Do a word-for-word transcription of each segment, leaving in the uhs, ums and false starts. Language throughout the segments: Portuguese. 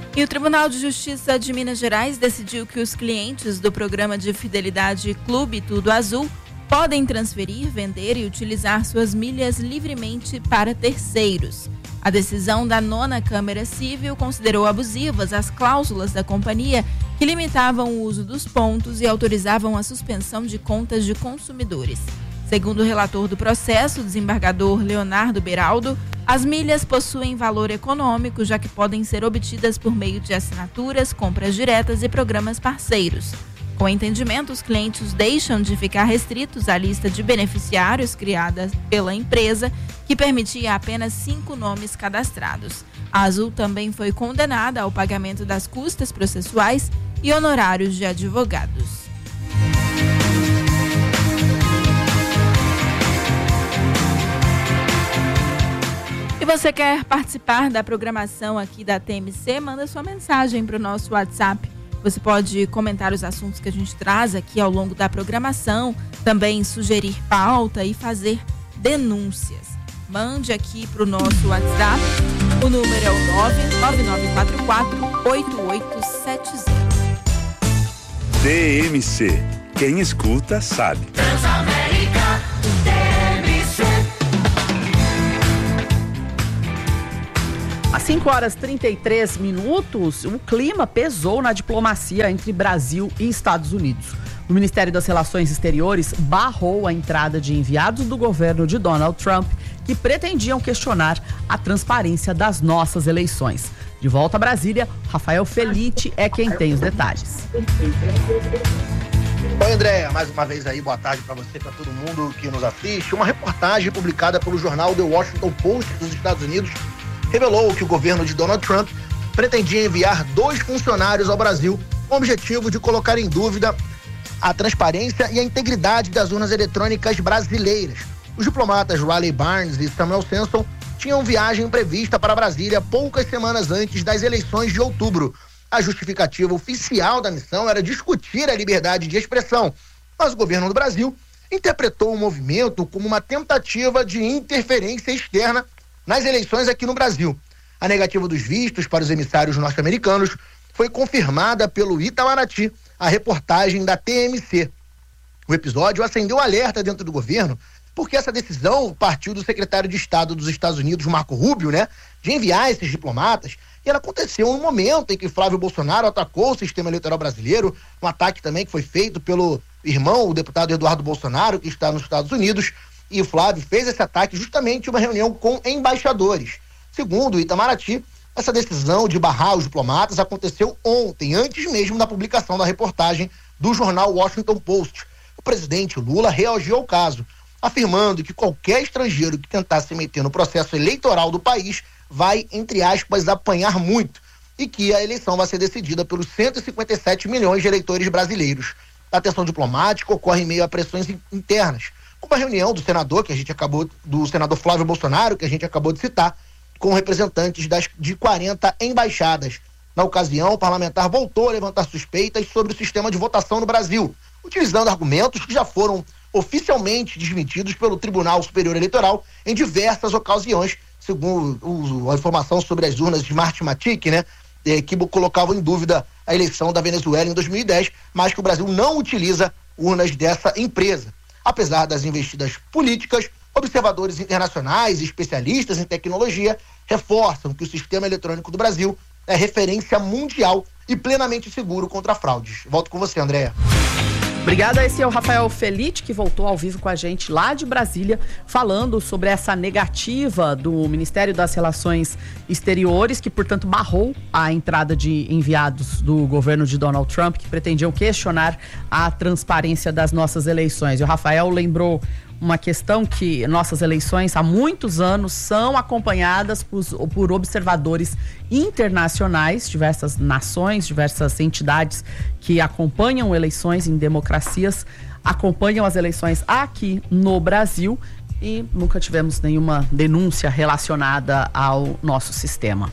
E o Tribunal de Justiça de Minas Gerais decidiu que os clientes do programa de fidelidade Clube Tudo Azul podem transferir, vender e utilizar suas milhas livremente para terceiros. A decisão da nona Câmara Civil considerou abusivas as cláusulas da companhia que limitavam o uso dos pontos e autorizavam a suspensão de contas de consumidores. Segundo o relator do processo, o desembargador Leonardo Beraldo, as milhas possuem valor econômico, já que podem ser obtidas por meio de assinaturas, compras diretas e programas parceiros. Com o entendimento, os clientes deixam de ficar restritos à lista de beneficiários criada pela empresa, que permitia apenas cinco nomes cadastrados. A Azul também foi condenada ao pagamento das custas processuais e honorários de advogados. Se você quer participar da programação aqui da T M C, manda sua mensagem para o nosso WhatsApp. Você pode comentar os assuntos que a gente traz aqui ao longo da programação, também sugerir pauta e fazer denúncias. Mande aqui para o nosso WhatsApp. O número é o nove nove nove quatro quatro oito oito sete zero. T M C. Quem escuta sabe. Transamérica, T M C. Às cinco horas e trinta e três minutos, o clima pesou na diplomacia entre Brasil e Estados Unidos. O Ministério das Relações Exteriores barrou a entrada de enviados do governo de Donald Trump que pretendiam questionar a transparência das nossas eleições. De volta a Brasília, Rafael Felite é quem tem os detalhes. Oi, Andréia, mais uma vez aí, boa tarde para você, para todo mundo que nos assiste. Uma reportagem publicada pelo jornal The Washington Post dos Estados Unidos revelou que o governo de Donald Trump pretendia enviar dois funcionários ao Brasil com o objetivo de colocar em dúvida a transparência e a integridade das urnas eletrônicas brasileiras. Os diplomatas Riley Barnes e Samuel Senson tinham viagem prevista para Brasília poucas semanas antes das eleições de outubro. A justificativa oficial da missão era discutir a liberdade de expressão, mas o governo do Brasil interpretou o movimento como uma tentativa de interferência externa nas eleições aqui no Brasil. A negativa dos vistos para os emissários norte-americanos foi confirmada pelo Itamaraty, a reportagem da T M C. O episódio acendeu alerta dentro do governo, porque essa decisão partiu do secretário de Estado dos Estados Unidos, Marco Rubio, né, de enviar esses diplomatas, e ela aconteceu no momento em que Flávio Bolsonaro atacou o sistema eleitoral brasileiro, um ataque também que foi feito pelo irmão, o deputado Eduardo Bolsonaro, que está nos Estados Unidos, e o Flávio fez esse ataque justamente em uma reunião com embaixadores. Segundo o Itamaraty, essa decisão de barrar os diplomatas aconteceu ontem, antes mesmo da publicação da reportagem do jornal Washington Post. O presidente Lula reagiu ao caso, afirmando que qualquer estrangeiro que tentar se meter no processo eleitoral do país vai, entre aspas, apanhar muito, e que a eleição vai ser decidida pelos cento e cinquenta e sete milhões de eleitores brasileiros. A tensão diplomática ocorre em meio a pressões internas, como a reunião do senador, que a gente acabou, do senador Flávio Bolsonaro, que a gente acabou de citar, com representantes das, de quarenta embaixadas. Na ocasião, o parlamentar voltou a levantar suspeitas sobre o sistema de votação no Brasil, utilizando argumentos que já foram oficialmente desmentidos pelo Tribunal Superior Eleitoral em diversas ocasiões, segundo a informação sobre as urnas de Smartmatic, né, que colocavam em dúvida a eleição da Venezuela em dois mil e dez, mas que o Brasil não utiliza urnas dessa empresa. Apesar das investidas políticas, observadores internacionais e especialistas em tecnologia reforçam que o sistema eletrônico do Brasil é referência mundial e plenamente seguro contra fraudes. Volto com você, Andréia. Obrigada, esse é o Rafael Felite, que voltou ao vivo com a gente lá de Brasília, falando sobre essa negativa do Ministério das Relações Exteriores, que, portanto, barrou a entrada de enviados do governo de Donald Trump, que pretendiam questionar a transparência das nossas eleições. E o Rafael lembrou uma questão que nossas eleições há muitos anos são acompanhadas por, por observadores internacionais, diversas nações, diversas entidades que acompanham eleições em democracias, acompanham as eleições aqui no Brasil e nunca tivemos nenhuma denúncia relacionada ao nosso sistema.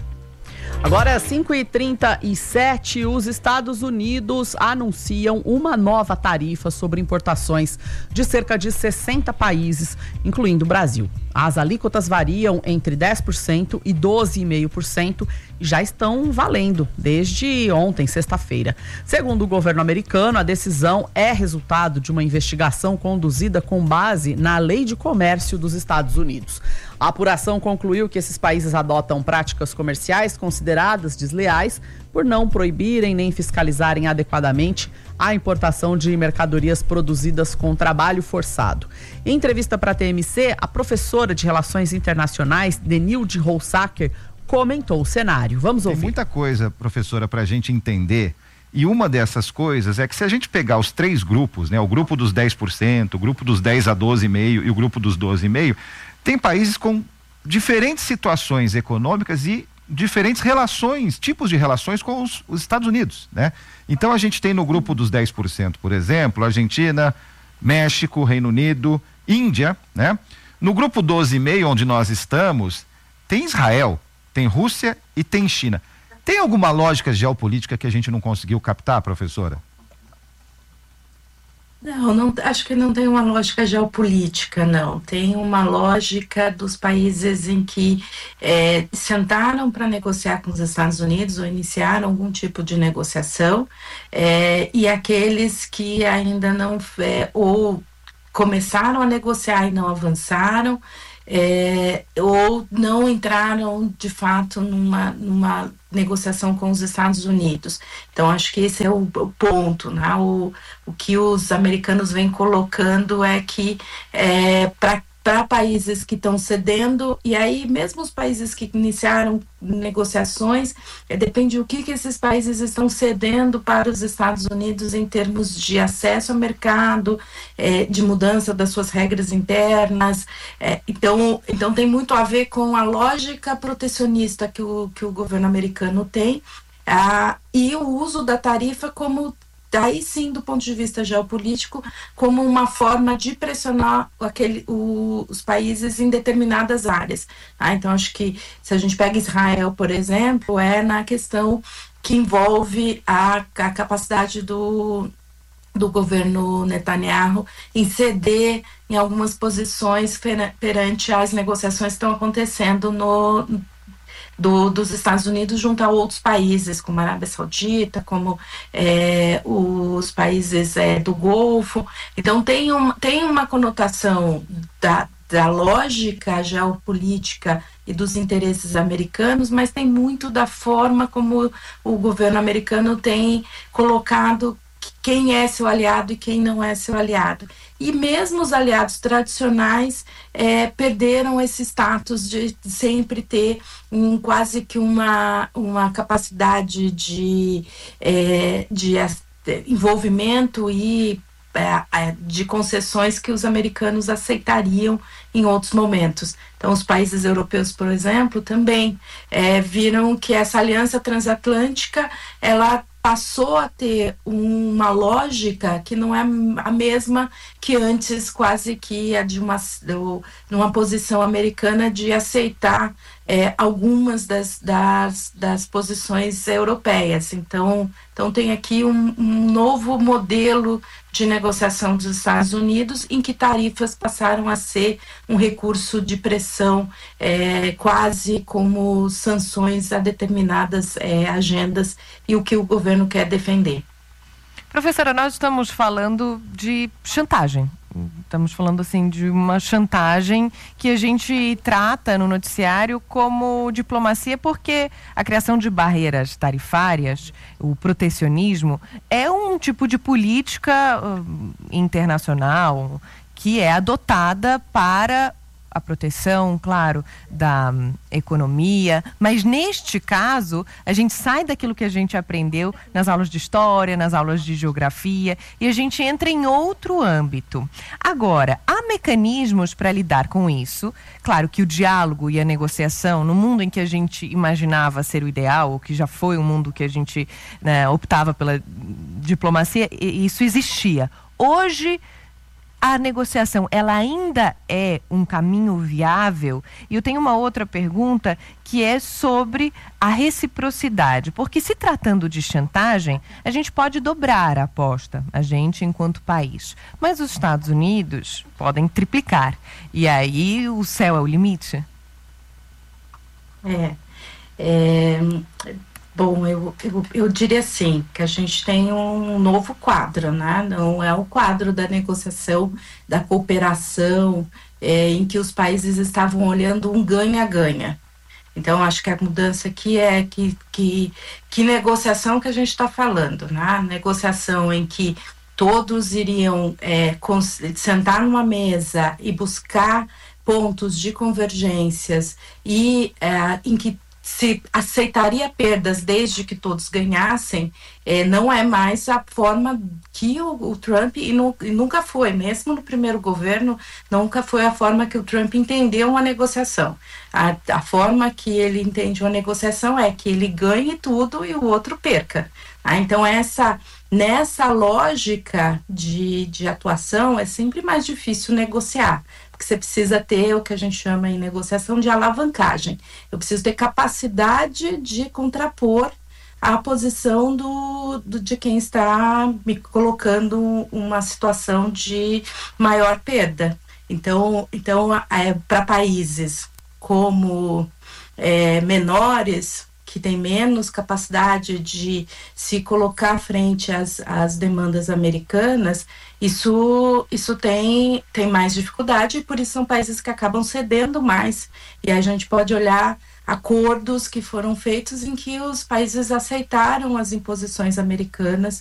Agora, cinco e trinta e sete, os Estados Unidos anunciam uma nova tarifa sobre importações de cerca de sessenta países, incluindo o Brasil. As alíquotas variam entre dez por cento e doze vírgula cinco por cento já estão valendo desde ontem, sexta-feira. Segundo o governo americano, a decisão é resultado de uma investigação conduzida com base na Lei de Comércio dos Estados Unidos. A apuração concluiu que esses países adotam práticas comerciais consideradas desleais por não proibirem nem fiscalizarem adequadamente a importação de mercadorias produzidas com trabalho forçado. Em entrevista para a T M C, a professora de Relações Internacionais, Denilde Roussacker, comentou o cenário. Vamos ouvir. Tem muita coisa, professora, para a gente entender. E uma dessas coisas é que se a gente pegar os três grupos, né, o grupo dos dez por cento, o grupo dos dez a doze vírgula cinco por cento e o grupo dos doze vírgula cinco por cento, tem países com diferentes situações econômicas e diferentes relações, tipos de relações com os, os Estados Unidos, né? Então a gente tem no grupo dos dez por cento, por exemplo, Argentina, México, Reino Unido, Índia, né? No grupo doze vírgula cinco por cento, onde nós estamos, tem Israel, tem Rússia e tem China. Tem alguma lógica geopolítica que a gente não conseguiu captar, professora? Não, não, acho que não tem uma lógica geopolítica, não. Tem uma lógica dos países em que é, sentaram para negociar com os Estados Unidos ou iniciaram algum tipo de negociação, é, e aqueles que ainda não, é, ou começaram a negociar e não avançaram, É, ou não entraram de fato numa, numa negociação com os Estados Unidos. Então acho que esse é o, o ponto, né? o, o que os americanos vêm colocando é que é, para para países que estão cedendo, e aí mesmo os países que iniciaram negociações, é, depende do que, que esses países estão cedendo para os Estados Unidos em termos de acesso ao mercado, é, de mudança das suas regras internas, é, então, então tem muito a ver com a lógica protecionista que o, que o governo americano tem, ah, e o uso da tarifa como daí sim, do ponto de vista geopolítico, como uma forma de pressionar aquele, o, os países em determinadas áreas. Ah, então, acho que se a gente pega Israel, por exemplo, é na questão que envolve a, a capacidade do, do governo Netanyahu em ceder em algumas posições perante as negociações que estão acontecendo no Do, dos Estados Unidos junto a outros países, como a Arábia Saudita, como é, os países é, do Golfo. Então tem, um, tem uma conotação da, da lógica geopolítica e dos interesses americanos, mas tem muito da forma como o governo americano tem colocado quem é seu aliado e quem não é seu aliado. E mesmo os aliados tradicionais é, perderam esse status de sempre ter um, quase que uma, uma capacidade de, é, de envolvimento e é, de concessões que os americanos aceitariam em outros momentos. Então, os países europeus, por exemplo, também é, viram que essa aliança transatlântica, ela passou a ter uma lógica que não é a mesma que antes, quase que a de uma, de uma posição americana de aceitar é, algumas das, das, das posições europeias. Então, então tem aqui um, um novo modelo de negociação dos Estados Unidos, em que tarifas passaram a ser um recurso de pressão, é, quase como sanções a determinadas é, agendas e o que o governo quer defender. Professora, nós estamos falando de chantagem. Estamos falando assim de uma chantagem que a gente trata no noticiário como diplomacia, porque a criação de barreiras tarifárias, o protecionismo, é um tipo de política uh, internacional que é adotada para a proteção, claro, da um, economia, mas neste caso a gente sai daquilo que a gente aprendeu nas aulas de história, nas aulas de geografia, e a gente entra em outro âmbito. Agora, há mecanismos para lidar com isso. Claro que o diálogo e a negociação, no mundo em que a gente imaginava ser o ideal, ou que já foi um mundo que a gente, né, optava pela diplomacia, isso existia. Hoje, a negociação, ela ainda é um caminho viável? E eu tenho uma outra pergunta, que é sobre a reciprocidade, porque se tratando de chantagem, a gente pode dobrar a aposta, a gente enquanto país, mas os Estados Unidos podem triplicar, e aí o céu é o limite? É, é eu, eu diria assim, que a gente tem um novo quadro, né? Não é o quadro da negociação, da cooperação, é, em que os países estavam olhando um ganha-ganha. Então, acho que a mudança aqui é que, que, que negociação que a gente está falando, né? Negociação em que todos iriam é, sentar numa mesa e buscar pontos de convergências e é, em que se aceitaria perdas desde que todos ganhassem, é, não é mais a forma que o, o Trump, e, nu, e nunca foi, mesmo no primeiro governo, nunca foi a forma que o Trump entendeu uma negociação. A, a forma que ele entende uma negociação é que ele ganhe tudo e o outro perca. Ah, então, essa, nessa lógica de, de atuação, é sempre mais difícil negociar. Porque você precisa ter o que a gente chama em negociação de alavancagem. Eu preciso ter capacidade de contrapor a posição do, do, de quem está me colocando uma situação de maior perda. Então, então é, para países como é, menores, que tem menos capacidade de se colocar frente às, às demandas americanas, isso, isso tem, tem mais dificuldade, e por isso são países que acabam cedendo mais. E a gente pode olhar acordos que foram feitos em que os países aceitaram as imposições americanas